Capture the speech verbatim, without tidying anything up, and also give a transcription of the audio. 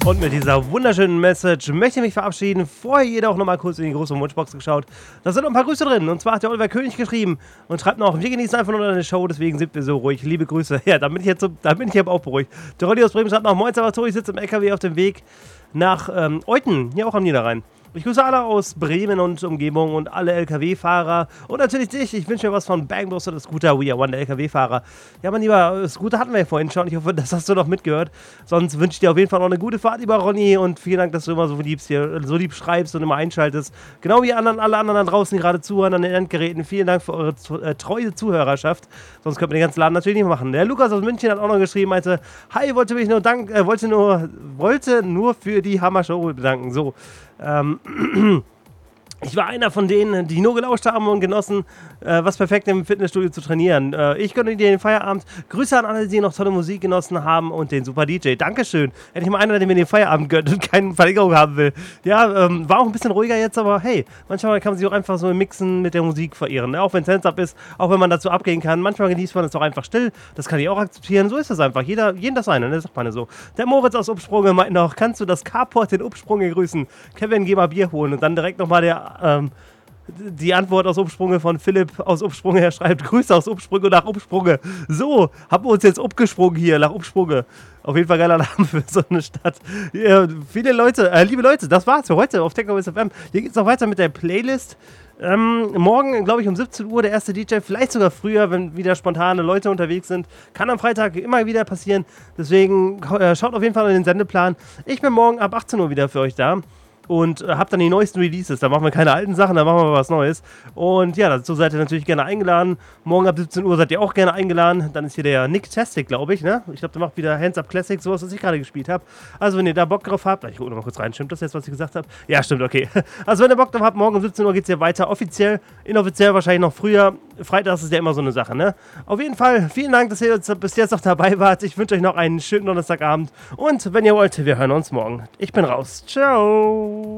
Und mit dieser wunderschönen Message möchte ich mich verabschieden. Vorher jedoch noch mal kurz in die große Wunschbox geschaut. Da sind noch ein paar Grüße drin. Und zwar hat der Oliver König geschrieben und schreibt noch: Wir genießen einfach nur eine Show, deswegen sind wir so ruhig. Liebe Grüße. Ja, da bin ich jetzt so, da bin ich aber auch beruhigt. Der Rolli aus Bremen schreibt noch: Moin Salvatore, ich sitze im L K W auf dem Weg nach ähm, Euten, hier auch am Niederrhein. Ich grüße alle aus Bremen und Umgebung und alle L K W-Fahrer und natürlich dich. Ich wünsche mir was von Bangboss oder Scooter We Are One, der L K W-Fahrer. Ja, mein Lieber, Scooter hatten wir ja vorhin schon. Ich hoffe, das hast du noch mitgehört. Sonst wünsche ich dir auf jeden Fall noch eine gute Fahrt, lieber Ronny. Und vielen Dank, dass du immer so liebst hier, so lieb schreibst und immer einschaltest. Genau wie anderen, alle anderen da draußen, die gerade zuhören an den Endgeräten. Vielen Dank für eure äh, treue Zuhörerschaft. Sonst könnte man den ganzen Laden natürlich nicht machen. Der Lukas aus München hat auch noch geschrieben, meinte: Hi, wollte mich nur dank, äh, wollte nur, wollte nur für die Hammer-Show bedanken. So, ähm, ich war einer von denen, die nur gelauscht haben und genossen, äh, was perfekt im Fitnessstudio zu trainieren. Äh, ich gönne dir den Feierabend. Grüße an alle, die noch tolle Musik genossen haben und den super D J. Dankeschön. Endlich mal einer, der mir den Feierabend gönnt und keine Verlängerung haben will. Ja, ähm, war auch ein bisschen ruhiger jetzt, aber hey, manchmal kann man sich auch einfach so im Mixen mit der Musik verirren. Ne? Auch wenn es Hands-Up ist, auch wenn man dazu abgehen kann. Manchmal genießt man es auch einfach still. Das kann ich auch akzeptieren. So ist das einfach. Jeder, jeden das seine, ne? Sagt man so. Der Moritz aus Upsprunge meint noch: Kannst du das Carport in Upsprunge grüßen? Kevin, geh mal Bier holen. Und dann direkt nochmal der Ähm, die Antwort aus Upsprunge von Philipp aus Upsprunge. Er schreibt: Grüße aus Upsprunge nach Upsprunge. So, haben wir uns jetzt upgesprungen hier nach Upsprunge. Auf jeden Fall geiler Name für so eine Stadt. Ja, viele Leute, äh, liebe Leute, das war's für heute auf TechnoBase F M. Hier geht's noch weiter mit der Playlist. Ähm, morgen, glaube ich, um siebzehn Uhr der erste D J, vielleicht sogar früher, wenn wieder spontane Leute unterwegs sind. Kann am Freitag immer wieder passieren. Deswegen äh, schaut auf jeden Fall in den Sendeplan. Ich bin morgen ab achtzehn Uhr wieder für euch da. Und äh, habt dann die neuesten Releases. Da machen wir keine alten Sachen, da machen wir was Neues. Und ja, dazu seid ihr natürlich gerne eingeladen. Morgen ab siebzehn Uhr seid ihr auch gerne eingeladen. Dann ist hier der Nick Tastic, glaube ich, ne? Ich glaube, der macht wieder Hands Up Classic, sowas, was ich gerade gespielt habe. Also, wenn ihr da Bock drauf habt, ich gucke noch mal kurz rein, stimmt das jetzt, was ich gesagt habe? Ja, stimmt, okay. Also, wenn ihr Bock drauf habt, morgen um siebzehn Uhr geht es hier weiter. Offiziell, inoffiziell wahrscheinlich noch früher. Freitag ist ja immer so eine Sache, ne? Auf jeden Fall, vielen Dank, dass ihr jetzt bis jetzt noch dabei wart. Ich wünsche euch noch einen schönen Donnerstagabend. Und wenn ihr wollt, wir hören uns morgen. Ich bin raus. Ciao.